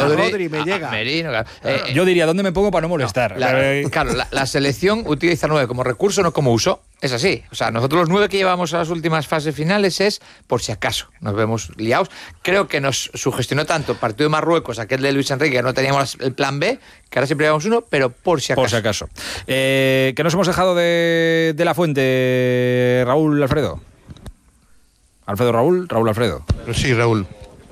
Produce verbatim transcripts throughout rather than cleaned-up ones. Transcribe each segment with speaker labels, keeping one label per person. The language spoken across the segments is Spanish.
Speaker 1: Rodri,
Speaker 2: Rodri me llega.
Speaker 1: Merino, claro.
Speaker 3: eh, Yo diría, ¿dónde me pongo para no molestar?
Speaker 1: No, la, claro, la, la selección utiliza nueve como recurso, no como uso. Es así. O sea, nosotros los nueve que llevamos a las últimas fases finales es por si acaso. Nos vemos liados. Creo que nos sugestionó tanto el partido de Marruecos, aquel de Luis Enrique, que no teníamos el plan B, que ahora siempre llevamos uno, pero por si acaso.
Speaker 3: Por si acaso. Eh, ¿Qué nos hemos dejado de, de la fuente, Raúl Alfredo? Alfredo Raúl, Raúl Alfredo.
Speaker 4: Sí, Raúl.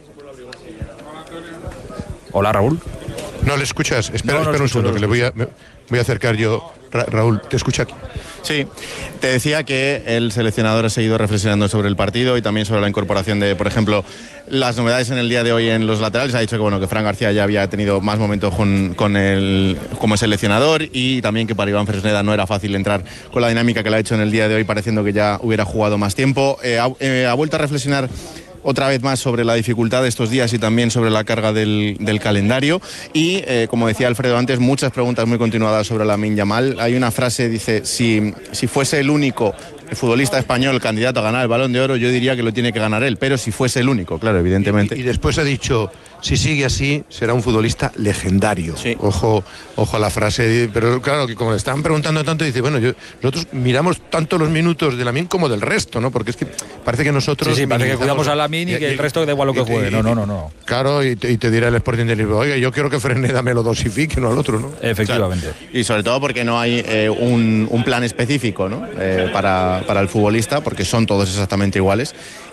Speaker 3: Hola, Raúl.
Speaker 4: No le escuchas. Espera,
Speaker 3: no, no
Speaker 4: espera un
Speaker 3: escucho,
Speaker 4: segundo,
Speaker 3: no
Speaker 4: que le voy a, me voy a acercar yo. Ra Raúl, ¿te escucha aquí?
Speaker 5: Sí, te decía que el seleccionador ha seguido reflexionando sobre el partido y también sobre la incorporación de, por ejemplo, las novedades en el día de hoy en los laterales. Ha dicho que bueno que Fran García ya había tenido más momentos con, con el, como seleccionador, y también que para Iván Fresneda no era fácil entrar con la dinámica que le ha hecho en el día de hoy, pareciendo que ya hubiera jugado más tiempo. Eh, ha, eh, ha vuelto a reflexionar otra vez más sobre la dificultad de estos días y también sobre la carga del, del calendario. Y, eh, como decía Alfredo antes, muchas preguntas muy continuadas sobre Lamine Yamal. Hay una frase, dice, si, si fuese el único futbolista español candidato a ganar el Balón de Oro, yo diría que lo tiene que ganar él, pero si fuese el único, claro, evidentemente.
Speaker 4: Y, y después ha dicho, si sigue así, será un futbolista legendario. Sí. Ojo, ojo a la frase, pero claro, que como le estaban preguntando tanto, dice, bueno, yo, nosotros miramos tanto los minutos de Lamine como del resto, ¿no? Porque es que parece que nosotros...
Speaker 3: Sí, sí, parece que cuidamos a Lamine y, y que el resto da igual lo que juegue. No, no, no, no.
Speaker 4: Claro, y te, y te dirá el Sporting de Lisboa, oye, yo quiero que Fresneda me lo dosifique, no al otro, ¿no?
Speaker 3: Efectivamente.
Speaker 5: Claro. Y sobre todo porque no hay eh, un, un plan específico, ¿no? Eh, para, para el futbolista, porque son todos exactamente iguales,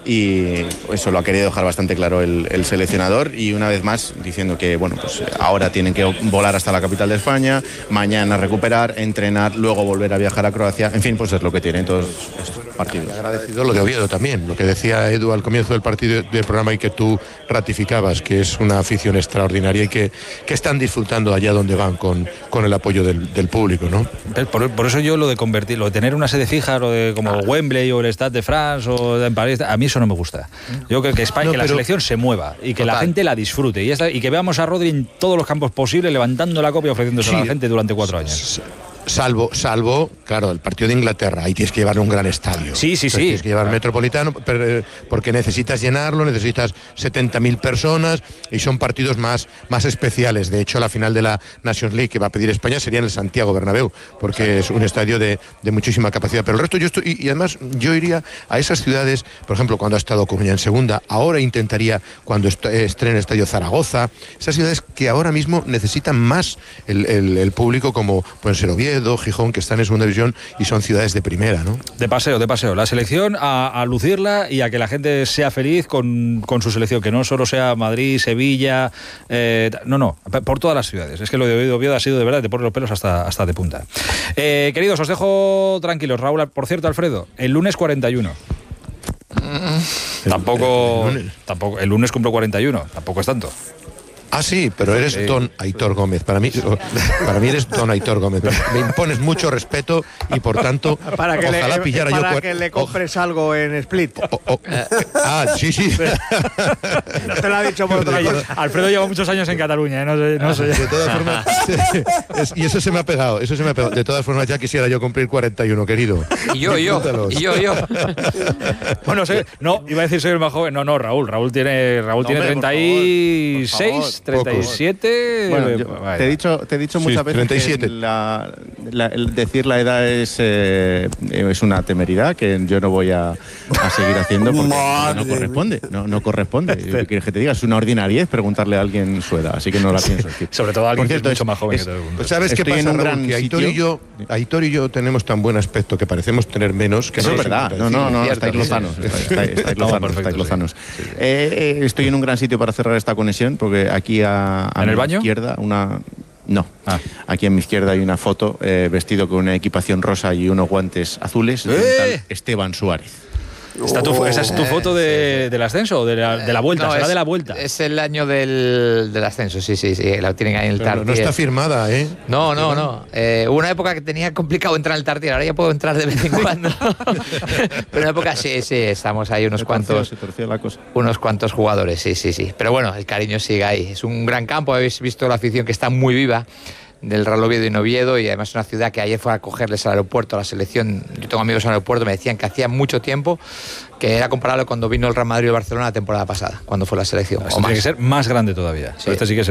Speaker 5: y eso lo ha querido dejar bastante claro el, el seleccionador, y una vez más diciendo que bueno, pues ahora tienen que volar hasta la capital de España, mañana recuperar, entrenar, luego volver a viajar a Croacia, en fin, pues es lo que tienen todos estos partidos.
Speaker 4: Agradecido lo de Oviedo también, lo que decía Edu al comienzo del partido del programa y que tú ratificabas, que es una afición extraordinaria y que, que están disfrutando allá donde van con, con el apoyo del, del público, ¿no?
Speaker 3: Por, por eso yo lo de convertir, lo de tener una sede fija, lo de como ah. Wembley o el Stade de France o en París, a mí eso no me gusta. Yo creo que España, no, que la selección se mueva y que total. La gente la disfrute y, esta, y que veamos a Rodri en todos los campos posibles levantando la copa y ofreciéndose sí. a la gente durante cuatro años.
Speaker 4: Salvo, salvo, claro, el partido de Inglaterra, ahí tienes que llevar un gran estadio.
Speaker 3: Sí, sí, sí.
Speaker 4: Tienes que llevar Metropolitano, porque necesitas llenarlo, necesitas setenta mil personas y son partidos más, más especiales. De hecho, la final de la Nations League que va a pedir España sería en el Santiago Bernabéu, porque es un estadio de, de muchísima capacidad. Pero el resto yo estoy, y, y además yo iría a esas ciudades, por ejemplo, cuando ha estado Coruña en segunda, ahora intentaría cuando estrene el estadio Zaragoza, esas ciudades que ahora mismo necesitan más el, el, el público, como pueden ser Oviedo, Gijón, que están en segunda división y son ciudades de primera, ¿no?
Speaker 3: De paseo, de paseo. La selección a, a lucirla y a que la gente sea feliz con, con su selección, que no solo sea Madrid, Sevilla, eh, no, no, por todas las ciudades. Es que lo de Oviedo ha sido de verdad de poner los pelos hasta, hasta de punta. Eh, queridos, os dejo tranquilos. Raúl, por cierto, Alfredo, el lunes cuarenta y uno. Mm, tampoco, el, el, tampoco, el lunes cumplo cuarenta y uno, tampoco es tanto.
Speaker 4: Ah, sí, pero eres eh. Don Aitor Gómez. Para mí, para mí eres Don Aitor Gómez. Me impones mucho respeto y por tanto,
Speaker 2: para que ojalá le, pillara para yo. Para que le compres o, algo en Split. O, o,
Speaker 4: ah, sí, sí.
Speaker 2: No te lo ha dicho por otra cosa.
Speaker 3: Alfredo lleva muchos años en Cataluña, ¿eh? no sé. No sé.
Speaker 4: De todas formas, es, y eso se me ha pegado, eso se me ha pegado. De todas formas, ya quisiera yo cumplir cuarenta y uno, querido.
Speaker 1: Y yo, y yo, y yo, yo.
Speaker 3: Bueno, sé, no, iba a decir soy el más joven. No, no, Raúl. Raúl tiene, Raúl no, tiene hombre, treinta y seis. treinta y siete.
Speaker 5: Bueno, yo, te he dicho, te he dicho muchas sí, veces treinta y siete. Que la, la, el decir la edad es, eh, es una temeridad que yo no voy a, a seguir haciendo porque no corresponde. No, no corresponde. ¿Qué quieres que te diga? Es una ordinariez preguntarle a alguien su edad, así que no la pienso decir.
Speaker 3: Sobre todo a alguien cierto, que es mucho más joven
Speaker 4: es,
Speaker 3: que todo el mundo.
Speaker 4: Pues ¿sabes qué pasa, Raúl? Que Aitor y, yo, Aitor y yo tenemos tan buen aspecto que parecemos tener menos. Que
Speaker 5: Eso
Speaker 4: no
Speaker 5: es verdad. No, no, no, estáis lozanos. Estáis lozanos. Estáis lozanos. Estoy en un gran sitio para cerrar esta conexión porque aquí a, a
Speaker 3: ¿En el baño?
Speaker 5: Izquierda, una no. Ah. Aquí a mi izquierda hay una foto eh, vestido con una equipación rosa y unos guantes azules. ¡Eh! Esteban Suárez.
Speaker 3: ¿Está tu, ¿Esa es tu foto de, del ascenso o de la, de la vuelta? No, ¿será
Speaker 1: es,
Speaker 3: de la vuelta?
Speaker 1: Es el año del, del ascenso, sí, sí, sí. La tienen ahí en el
Speaker 4: Pero
Speaker 1: Tartier.
Speaker 4: No está firmada, ¿eh?
Speaker 1: No, no, no. Eh, hubo una época que tenía complicado entrar al Tartier. Ahora ya puedo entrar de vez en cuando. Pero en una época sí, sí. Estamos ahí unos
Speaker 5: se
Speaker 1: cuantos.
Speaker 5: Se torció la cosa.
Speaker 1: Unos cuantos jugadores, sí, sí, sí. Pero bueno, el cariño sigue ahí. Es un gran campo. Habéis visto la afición que está muy viva del Real Oviedo y Noviedo, y además es una ciudad que ayer fue a cogerles al aeropuerto, a la selección. Yo tengo amigos en el aeropuerto, me decían que hacía mucho tiempo, que era comparable cuando vino el Real Madrid y el Barcelona la temporada pasada, cuando fue la selección.
Speaker 3: Esto tiene que ser más grande todavía.
Speaker 1: Sí.
Speaker 3: Este sí que es